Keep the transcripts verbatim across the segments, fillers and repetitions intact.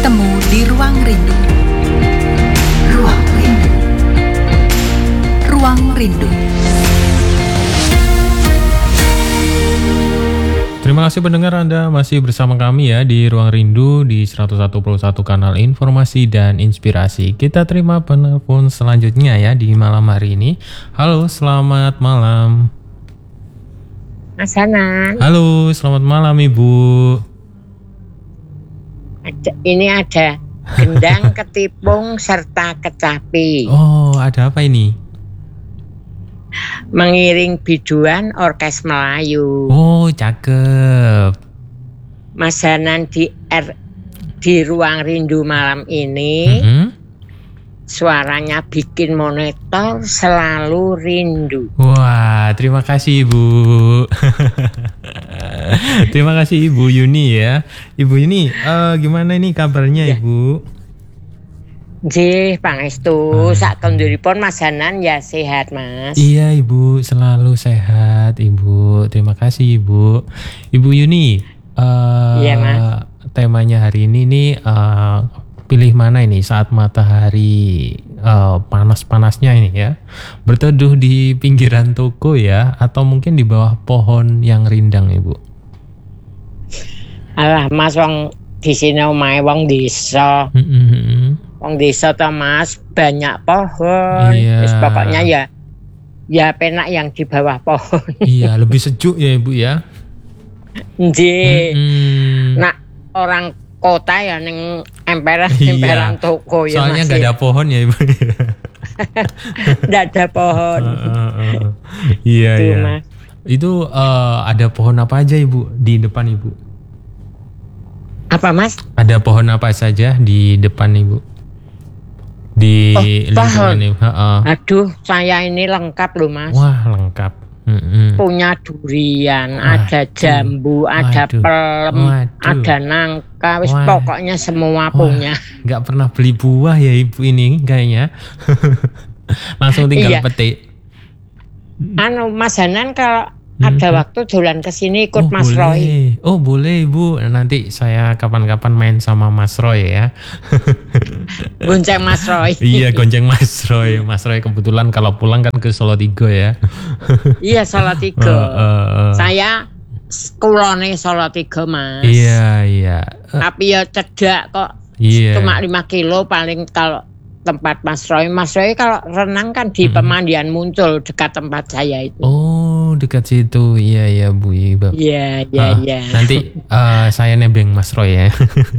Temu di Ruang Rindu. Ruang Rindu. Ruang Rindu. Terima kasih pendengar, Anda masih bersama kami ya di Ruang Rindu di seratus satu koma satu kanal informasi dan inspirasi. Kita terima penelpon selanjutnya ya di malam hari ini. Halo, selamat malam. Mas Hanan. Halo, selamat malam Ibu. Ada, ini ada gendang, ketipung, serta kecapi. Oh, ada apa ini? Mengiring biduan orkes Melayu. Oh, cakep. Mas Hanan di R, di Ruang Rindu malam ini, Mm-hmm. suaranya bikin monitor selalu rindu. Wah, terima kasih Ibu. Terima kasih Ibu Yuni ya. Ibu Yuni, uh, gimana ini kabarnya ya. Ibu? Nggih, pangestu. Ah. Sakonduripun Mas Hanan ya sehat, Mas. Iya Ibu, selalu sehat Ibu. Terima kasih Ibu. Ibu Yuni, uh, Iya, Mas. temanya hari ini nih, uh, pilih mana ini saat matahari uh, panas-panasnya ini ya, berteduh di pinggiran toko ya, atau mungkin di bawah pohon yang rindang Ibu? Alah Mas, wong di sini omahe wong desa. Mm-hmm. Wong desa ta Mas, banyak pohon. Iya. Terus pokoknya ya ya penak yang di bawah pohon. Iya, lebih sejuk ya Ibu ya. Nggih. Mm-hmm. Nah, orang kota ya ning emperan Iya. emperan toko ya. Soalnya Mas, nggak ya. ada pohon ya Ibu. Nggak ada pohon. Uh, uh, uh. Iya Itu, iya. Mas. Itu uh, ada pohon apa aja Ibu di depan Ibu? Apa Mas? Ada pohon apa saja di depan Ibu? Di Oh, lingkungan pohon. Ibu. Uh-uh. Aduh, saya ini lengkap loh Mas. Wah, lengkap. Mm-mm. Punya durian, Waduh. ada jambu, ada Waduh. pelem, Waduh. ada nangka, wis Wah. pokoknya semua Wah. punya. Nggak pernah beli buah ya Ibu ini kayaknya. Langsung tinggal Iya. petik. Anu Mas Hanan kalau Hmm. ada waktu jalan ke sini Oh ikut Mas boleh. Roy. Oh boleh Ibu. Nanti saya kapan-kapan main sama Mas Roy ya. Gonceng Mas Roy. Iya, gonceng Mas Roy. Mas Roy kebetulan kalau pulang kan ke Solo Tigo ya. Iya, Salatiga. Uh, uh, uh. Saya kulone Salatiga Mas. Iya, iya. Uh, Tapi ya cedak kok. Iya. Cuma lima kilo paling kalau tempat Mas Roy. Mas Roy kalau renang kan di Mm-mm. Pemandian Muncul dekat tempat saya itu. Oh, dekat situ. Iya, iya, Bu. Iya, Iya, iya, Ah, iya. Nanti uh, saya nebeng Mas Roy ya.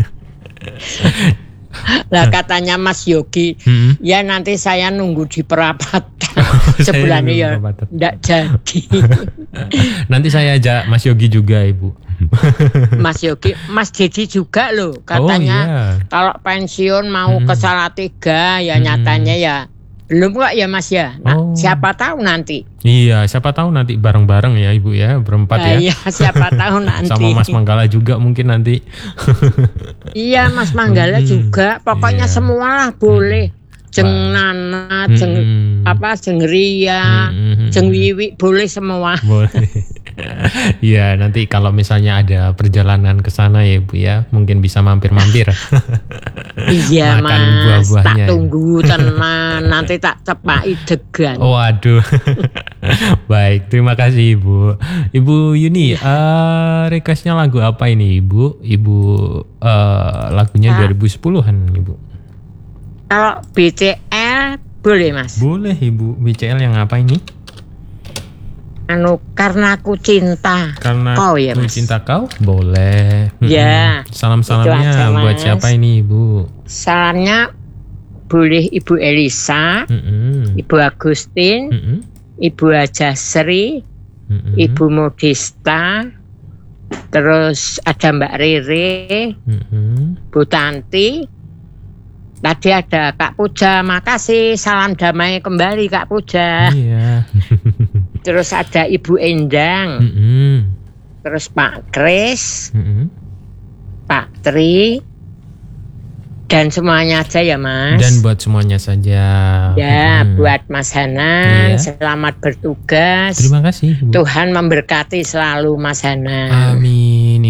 Lah katanya Mas Yogi, Hmm. ya nanti saya nunggu di perapatan. Saya Sebulan nunggu ya perapatan. enggak jadi. Nanti saya ajak Mas Yogi juga, Ibu. Mas Yogi, Mas Dedi juga loh katanya. Oh, iya. Kalau pensiun mau Mm-mm. ke Salatiga ya Mm-mm. nyatanya ya belum kok ya Mas ya. Nah, Oh. siapa tahu nanti. Iya, siapa tahu nanti bareng-bareng ya, Ibu ya, berempat Nah, ya. iya, siapa tahu nanti. Sama Mas Manggala juga mungkin nanti. Iya, Mas Manggala Mm-mm. juga. Pokoknya Iya. semua lah boleh. Jeng Wah. Nana, jeng Mm-mm. apa, jeng Ria, Mm-mm. jeng Wiwi, boleh semua. Boleh. Iya, nanti kalau misalnya ada perjalanan ke sana ya Ibu ya, mungkin bisa mampir-mampir. Iya Makan Mas, buah-buahnya tak ya. tunggu tenan, nanti tak cepai degan. Waduh. Baik, terima kasih Ibu. Ibu Yuni, eh requestnya lagu apa ini Ibu? Ibu eh lagunya Ah. dua ribu sepuluhan Ibu. Kalau B C L boleh Mas. Boleh Ibu. B C L yang apa ini? Anu karena aku cinta. Karena Kau ya, Ku Mas? Cinta Kau? Boleh. Ya, Mm-mm. Salam-salamnya itu aja, buat Mas. siapa ini Ibu? Salamnya boleh Ibu Elisa, Mm-mm. Ibu Agustin, Mm-mm. Ibu Haja Sri, Mm-mm. Ibu Modista, terus ada Mbak Rere, Mm-mm. Bu Tanti. Tadi ada Kak Puja, makasih. Salam damai kembali Kak Puja. Iya. Terus ada Ibu Endang, Mm-mm. terus Pak Kris, Mm-mm. Pak Tri, dan semuanya aja ya Mas. Dan buat semuanya saja. Ya, Mm-mm. buat Mas Hanan, Iya. selamat bertugas. Terima kasih Ibu. Tuhan memberkati selalu Mas Hanan. Amin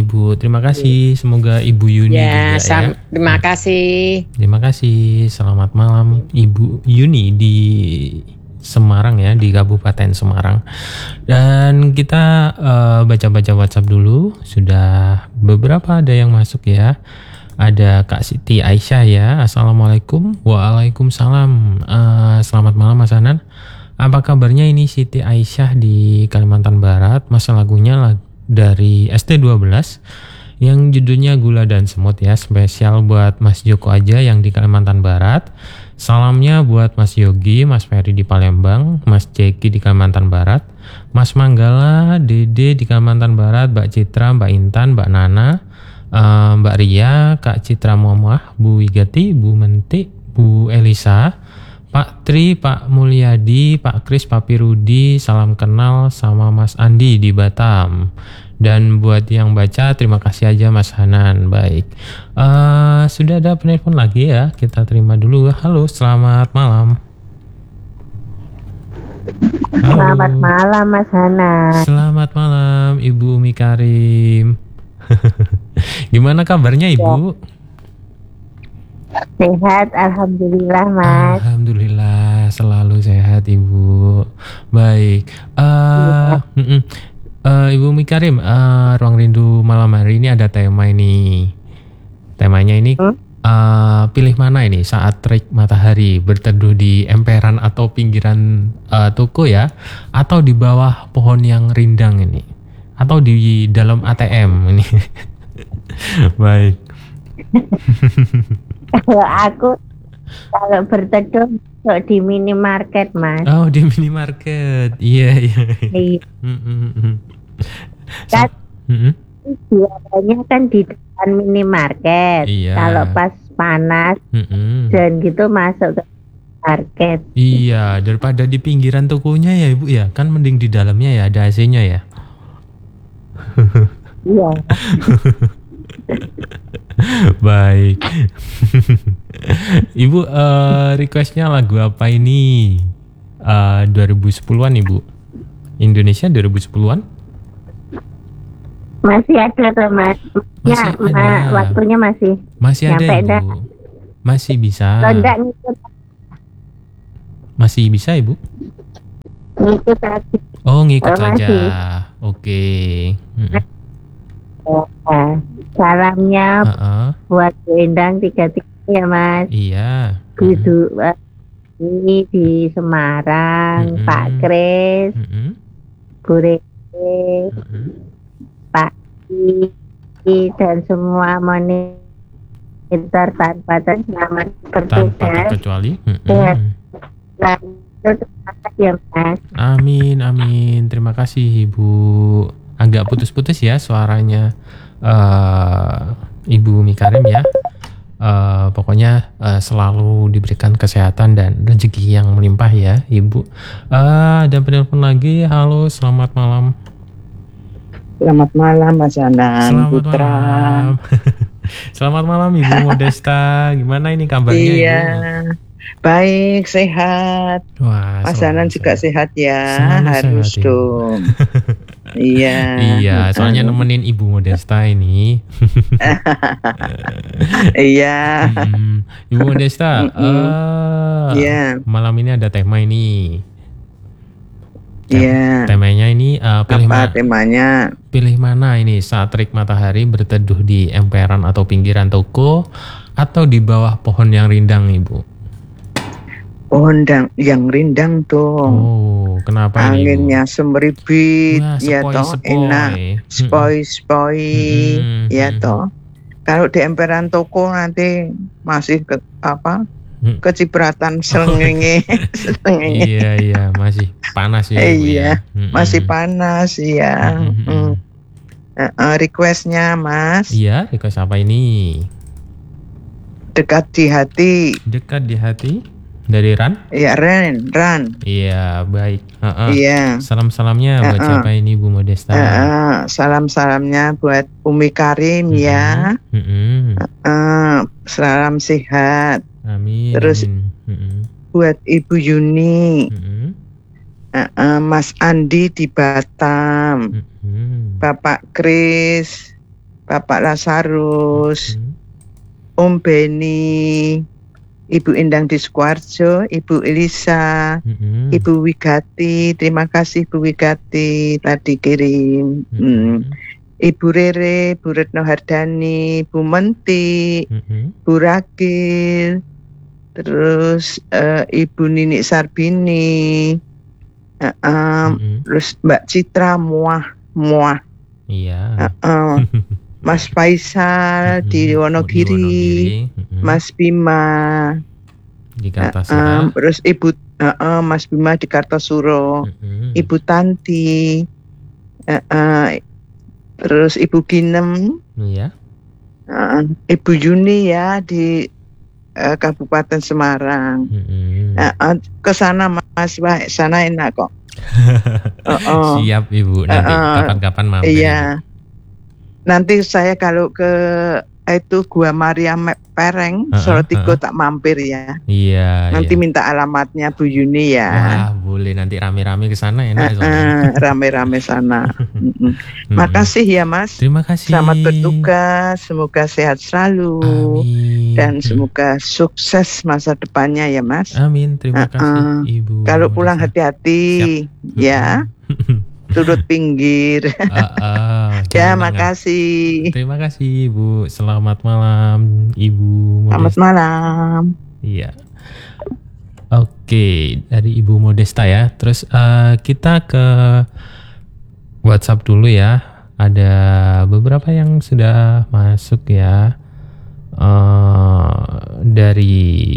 Ibu. Terima kasih. Semoga Ibu Yuni Ya, juga sam- ya. terima kasih. Terima kasih. Selamat malam Ibu Yuni di Semarang ya, di Kabupaten Semarang. Dan kita eh, baca-baca WhatsApp dulu. Sudah beberapa ada yang masuk ya. Ada Kak Siti Aisyah ya. Assalamualaikum. Waalaikumsalam. Eh, selamat malam Mas Hanan. Apa kabarnya ini Siti Aisyah di Kalimantan Barat? Masa lagunya lag- dari S T dua belas yang judulnya Gula dan Semut ya. Spesial buat Mas Joko aja yang di Kalimantan Barat. Salamnya buat Mas Yogi, Mas Ferry di Palembang, Mas Jeki di Kalimantan Barat, Mas Manggala, Dede di Kalimantan Barat, Mbak Citra, Mbak Intan, Mbak Nana, eh, Mbak Ria, Kak Citra Muhammad, Bu Wigati, Bu Menti, Bu Elisa, Pak Tri, Pak Mulyadi, Pak Kris, Pak Pirudi, salam kenal sama Mas Andi di Batam. Dan buat yang baca, terima kasih aja Mas Hanan. Baik, uh, sudah ada penelpon lagi ya, kita terima dulu. Halo, selamat malam. Halo. Selamat malam Mas Hanan. Selamat malam Ibu Umi Karim. Gimana kabarnya Ibu? Sehat, alhamdulillah Mas. Alhamdulillah, selalu sehat Ibu. Baik, uh, mm-mm. Uh, Ibu Umi Karim, uh, Ruang Rindu malam hari ini ada tema ini. Temanya ini Hmm? uh, pilih mana ini saat terik matahari berteduh di emperan atau pinggiran uh, toko ya, atau di bawah pohon yang rindang ini, atau di dalam A T M ini. Baik. Kalau aku kalau berteduh masuk di minimarket Mas. Oh, di minimarket. Iya, iya. Iya. Mm-mm. Kan Mm-mm. biasanya kan di depan minimarket. Iya. Kalau pas panas Mm-mm. dan gitu masuk ke market. Iya, daripada di pinggiran tokonya ya Ibu ya, kan mending di dalamnya ya, ada A C-nya ya. Iya. Baik. Ibu eh, requestnya lagu apa ini? Eh, dua ribu sepuluhan Ibu. Indonesia dua ribu sepuluhan? Masih ada tuh Mas. Ya, Masih ma- ada. waktunya masih. Masih ada Nyampe Ibu. dah. Masih bisa. Kalau enggak ngikut Masih bisa Ibu? ngikut aja. Oh, ngikut Oh, saja. masih. Oke. Mm-mm. Ya, salamnya Heeh. buat Bu Endang tiga tiga ya Mas. Iya. Kudu ini di Semarang, Mm-mm. Pak Kris, Mm-mm. Bu Rene, Mm-mm. Pak I, dan semua monitor tanpa dan selamat Tanpa bertugas. terkecuali. Mm-mm. Iya. Lalu terima kasih ya Mas. Amin, amin. Terima kasih Ibu. Agak putus-putus ya suaranya eh, Ibu Umi Karim ya. Eh, pokoknya eh, selalu diberikan kesehatan dan rezeki yang melimpah ya Ibu. Eh, ada penelpon lagi. Halo, selamat malam. Selamat malam Mas Hanan Selamat Putra. malam. Selamat malam Ibu Modesta. Gimana ini kabarnya Iya, Ibu? baik, sehat. Wah, Mas selalu Hanan juga sehat. sehat ya, Selalu harus sehat, Ibu. dong. Iya. Iya, soalnya nemenin Ibu Modesta ini. Iya. Hmm, Ibu Modesta, Mm-mm. eh, Iya. malam ini ada tema ini. Tem- Iya. Temanya ini eh, pilih, Apa ma- temanya? pilih mana ini saat terik matahari berteduh di emperan atau pinggiran toko atau di bawah pohon yang rindang, Ibu? Pohon dang- yang rindang dong. Oh, kenapa ini, Ibu? Anginnya semeribit, Wah, ya toh, sepoi-sepoi. enak. Mm-mm. Spoi-spoi, Mm-mm. ya Mm-mm. toh. Kalau di emperan toko nanti masih ke apa? Mm. Kecipratan selengenge, selengenge. Iya, iya, masih panas ya, Ibu Iya, ya. Mm-mm. masih panas ya. Mm-mm. Mm. Eh, eh, requestnya Mas, Iya, request apa ini? dekat di hati. Dekat di hati dari Ran? Ya Ren, Ran. Iya, baik. Heeh. Iya. Salam-salamnya buat Heeh. siapa ini Bu Modesta? Eh, eh, salam-salamnya buat Umi Karim ya. Mm-mm. Eh, salam sehat. Amin. Terus- amin. Mm-mm. Buat Ibu Yuni, Mm-mm. eh, eh, Mas Andi di Batam, Mm-mm. Bapak Kris, Bapak Lazarus, Hmm. Om Beni, Ibu Indang di Sukoharjo, Ibu Elisa, Hmm. Ibu Wigati. Terima kasih Bu Wigati tadi kirim. Hmm. Hmm. Ibu Rere, Bu Retno Hardani, Bu Menti, Hmm. Bu Rakil, terus eh, Ibu Nini Sarbini, eh, em, Hmm. terus Mbak Citra Muah Muah, Iya. eh, em, Mas Faisal Hmm. di Di Wonogiri, Wonogiri. Hmm. Mas Bima, Di eh, Kartasura. em, terus Ibu eh, em, Mas Bima di Kartosuro, Hmm. Ibu Tanti, eh, eh, terus Ibu Ginem, Iya. eh, Ibu Yuni ya di eh, Kabupaten Semarang. Hmm. Eh, eh, ke sana Mas, wah sana enak kok. Oh, oh. Siap Ibu, nanti Eh, eh, kapan-kapan mampir Ibu. Iya. Nanti saya kalau ke itu Gua Maria Me- Pereng, Uh-uh, Solotigo uh-uh. tak mampir ya. Iya, Nanti iya. minta alamatnya Bu Yuni ya. Wah, boleh nanti rame-rame ke sana Eh, enak soalnya. eh, rame-rame sana. Mm-mm. Mm-mm. Makasih ya Mas. Terima kasih. Selamat bertugas, semoga sehat selalu Amin. dan semoga sukses masa depannya ya Mas. Amin. Terima Uh-uh. kasih Ibu. Kalau pulang Modesta. hati-hati ya, turut pinggir. Uh-uh, Ya, jangan nengah. makasih. Terima kasih Ibu. Selamat malam Ibu Selamat Modesta. malam. Iya. Oke, dari Ibu Modesta ya. Terus eh, kita ke WhatsApp dulu ya. Ada beberapa yang sudah masuk ya. Eh, dari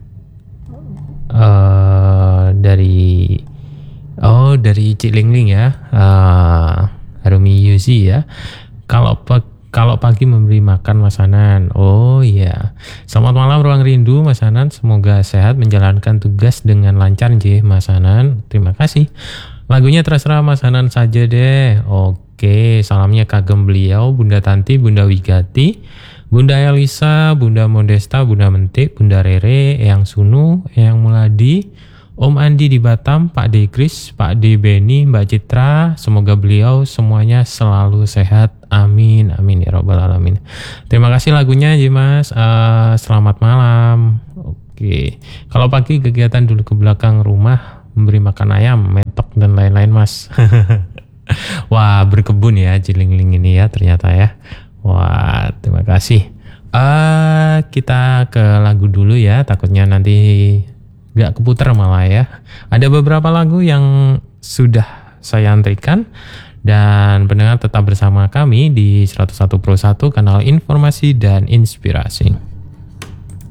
eh, dari oh dari Cilingling ya. Eh, Harumi Yuzi ya. Kalau pe- kalau pagi memberi makan Mas Hanan. Oh iya. Selamat malam Ruang Rindu Mas Hanan. Semoga sehat menjalankan tugas dengan lancar nggih Mas Hanan. Terima kasih. Lagunya terserah Mas Hanan saja deh. Oke, salamnya kagem beliau Bunda Tanti, Bunda Wigati, Bunda Elisa, Bunda Modesta, Bunda Mentik, Bunda Rere, Eyang Sunu, Eyang Muladi, Om Andi di Batam, Pak D. Kris, Pak D. Beni, Mbak Citra. Semoga beliau semuanya selalu sehat. Amin, amin ya robbal alamin. Terima kasih lagunya ya Mas. Uh, selamat malam. Oke, kalau pagi kegiatan dulu ke belakang rumah memberi makan ayam, metok dan lain-lain Mas. Wah, berkebun ya Cilingling ini ya ternyata ya. Wah, terima kasih. Uh, kita ke lagu dulu ya, takutnya nanti gak keputar malah ya. Ada beberapa lagu yang sudah saya antrikan dan pendengar tetap bersama kami di seratus satu Pro satu kanal informasi dan inspirasi.